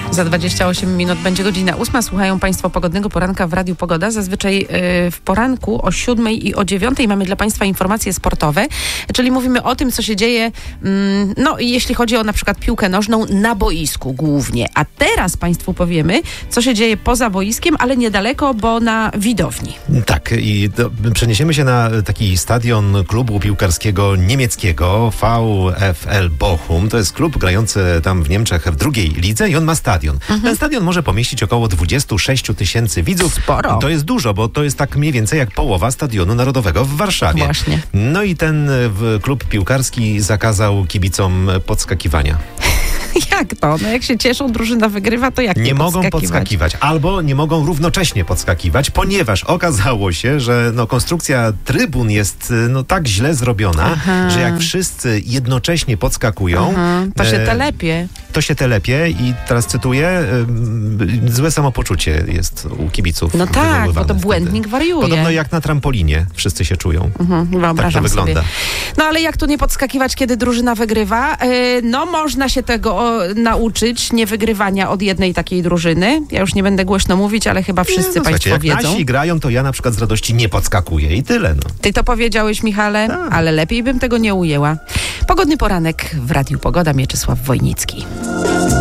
Za 28 minut będzie godzina 8. Słuchają Państwo Pogodnego Poranka w Radiu Pogoda. Zazwyczaj w poranku o 7 i o 9 mamy dla Państwa informacje sportowe, czyli mówimy o tym, co się dzieje, jeśli chodzi o na przykład piłkę nożną na boisku głównie. A teraz Państwu powiemy, co się dzieje poza boiskiem, ale niedaleko, bo na widowni. Tak, i przeniesiemy się na taki stadion klubu piłkarskiego niemieckiego VfL Bochum. To jest klub grający tam w Niemczech w drugiej lidze i on ma stadion. Ten stadion może pomieścić około 26 000 widzów. Sporo. To jest dużo, bo to jest tak mniej więcej jak połowa Stadionu Narodowego w Warszawie. Właśnie. No i ten klub piłkarski zakazał kibicom podskakiwania. Jak to? No jak się cieszą, drużyna wygrywa, to jak nie mogą podskakiwać? Albo nie mogą równocześnie podskakiwać, ponieważ okazało się, że konstrukcja trybun jest tak źle zrobiona, że jak wszyscy jednocześnie podskakują, to się telepie. To się telepie i teraz cytuję, złe samopoczucie jest u kibiców. No tak, bo to wtedy. błędnik wariuje. Podobno jak na trampolinie wszyscy się czują. Wyobrażam tak to wygląda. sobie. No ale jak tu nie podskakiwać, kiedy drużyna wygrywa? Można się tego nauczyć, nie wygrywania od jednej takiej drużyny. Ja już nie będę głośno mówić, ale chyba wszyscy Państwo jak wiedzą. nasi grają, to ja na przykład z radości nie podskakuję i tyle. Ty to powiedziałeś, Michale, ale lepiej bym tego nie ujęła. Pogodny poranek w Radiu Pogoda, Mieczysław Wojnicki.